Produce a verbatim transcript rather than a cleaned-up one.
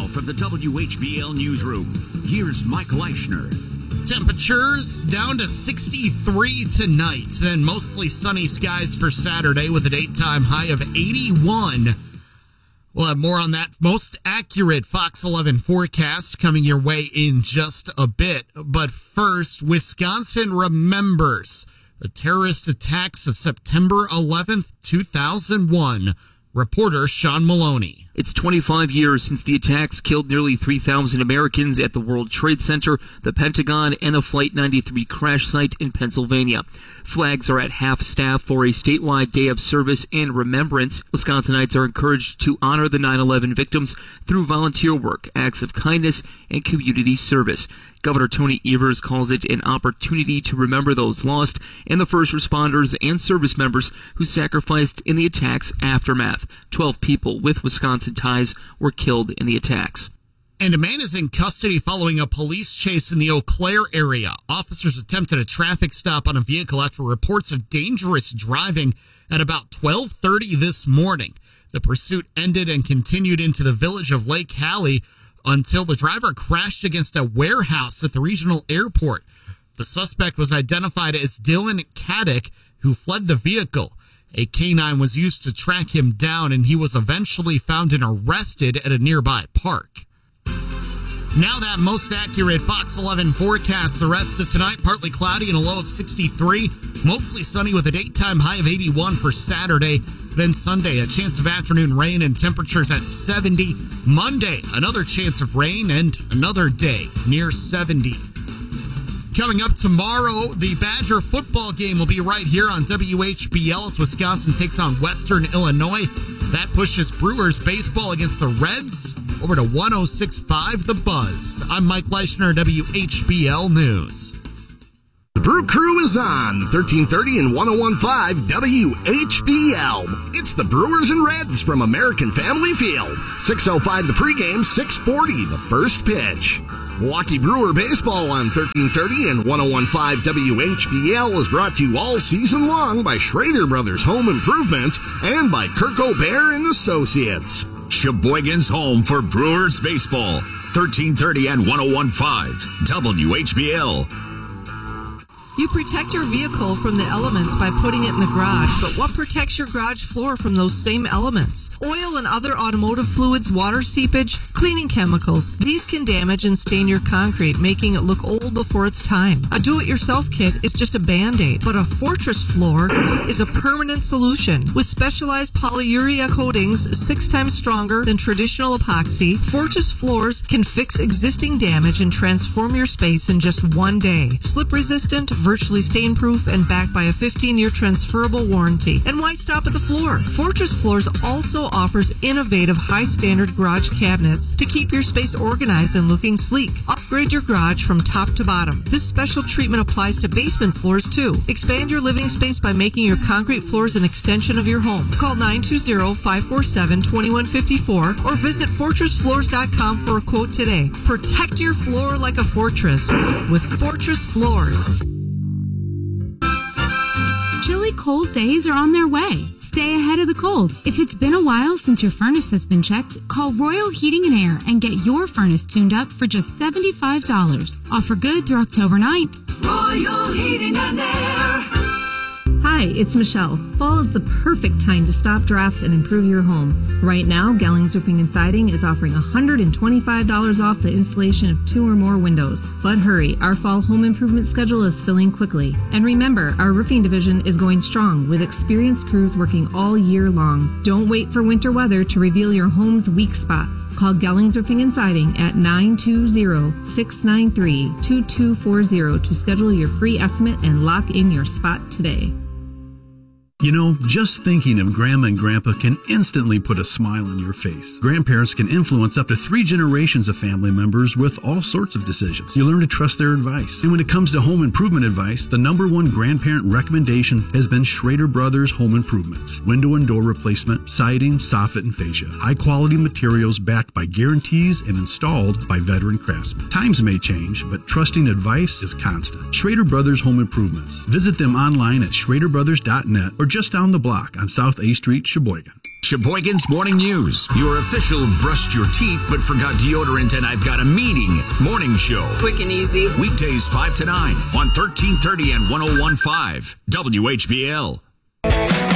from the W H B L Newsroom, here's Mike Leishner. Temperatures down to sixty-three tonight, then mostly sunny skies for Saturday with a daytime high of eighty-one. We'll have more on that most accurate Fox eleven forecast coming your way in just a bit. But first, Wisconsin remembers the terrorist attacks of September eleventh, two thousand one. Reporter Sean Maloney. It's twenty-five years since the attacks killed nearly three thousand Americans at the World Trade Center, the Pentagon, and a Flight ninety-three crash site in Pennsylvania. Flags are at half staff for a statewide day of service and remembrance. Wisconsinites are encouraged to honor the nine eleven victims through volunteer work, acts of kindness, and community service. Governor Tony Evers calls it an opportunity to remember those lost and the first responders and service members who sacrificed in the attacks' aftermath. Twelve people with Wisconsin ties were killed in the attacks. And a man is in custody following a police chase in the Eau Claire area. Officers attempted a traffic stop on a vehicle after reports of dangerous driving at about twelve thirty this morning. The pursuit ended and continued into the village of Lake Hallie until the driver crashed against a warehouse at the regional airport. The suspect was identified as Dylan Caddick, who fled the vehicle. A canine was used to track him down, and he was eventually found and arrested at a nearby park. Now that most accurate Fox eleven forecast. The rest of tonight, partly cloudy and a low of sixty-three. Mostly sunny with a daytime high of eighty-one for Saturday. Then Sunday, a chance of afternoon rain and temperatures at seventy. Monday, another chance of rain and another day near seventy. Coming up tomorrow, the Badger football game will be right here on W H B L as Wisconsin takes on Western Illinois. That pushes Brewers baseball against the Reds over to one oh six point five The Buzz. I'm Mike Leishner, W H B L News. The Brew Crew is on thirteen thirty and one oh one point five W H B L. It's the Brewers and Reds from American Family Field. six oh five the pregame, six forty the first pitch. Milwaukee Brewer baseball on thirteen thirty and one oh one point five W H B L is brought to you all season long by Schrader Brothers Home Improvements and by Kirk O'Bear and Associates. Sheboygan's home for Brewers baseball. thirteen thirty and one oh one point five W H B L. You protect your vehicle from the elements by putting it in the garage, but what protects your garage floor from those same elements? Oil and other automotive fluids, water seepage, cleaning chemicals. These can damage and stain your concrete, making it look old before its time. A do-it-yourself kit is just a Band-Aid, but a Fortress floor is a permanent solution. With specialized polyurea coatings six times stronger than traditional epoxy, Fortress floors can fix existing damage and transform your space in just one day. Slip-resistant, virtually stain-proof, and backed by a fifteen-year transferable warranty. And why stop at the floor? Fortress Floors also offers innovative, high-standard garage cabinets to keep your space organized and looking sleek. Upgrade your garage from top to bottom. This special treatment applies to basement floors, too. Expand your living space by making your concrete floors an extension of your home. Call nine two zero, five four seven, two one five four or visit fortress floors dot com for a quote today. Protect your floor like a fortress with Fortress Floors. Chilly cold days are on their way. Stay ahead of the cold. If it's been a while since your furnace has been checked, call Royal Heating and Air and get your furnace tuned up for just seventy-five dollars. Offer good through October ninth. Royal Heating and Air. Hi, it's Michelle. Fall is the perfect time to stop drafts and improve your home. Right now, Gellings Roofing and Siding is offering one hundred twenty-five dollars off the installation of two or more windows. But hurry, our fall home improvement schedule is filling quickly. And remember, our roofing division is going strong with experienced crews working all year long. Don't wait for winter weather to reveal your home's weak spots. Call Gellings Roofing and Siding at nine two zero, six nine three, two two four zero to schedule your free estimate and lock in your spot today. You know, just thinking of Grandma and Grandpa can instantly put a smile on your face. Grandparents can influence up to three generations of family members with all sorts of decisions. You learn to trust their advice. And when it comes to home improvement advice, the number one grandparent recommendation has been Schrader Brothers Home Improvements. Window and door replacement, siding, soffit, and fascia. High-quality materials backed by guarantees and installed by veteran craftsmen. Times may change, but trusting advice is constant. Schrader Brothers Home Improvements. Visit them online at schrader brothers dot net or just down the block on South A Street, Sheboygan. Sheboygan's Morning News, your official brushed your teeth but forgot deodorant and I've got a meeting morning show. Quick and easy. Weekdays five to nine on thirteen thirty and one oh one point five W H B L.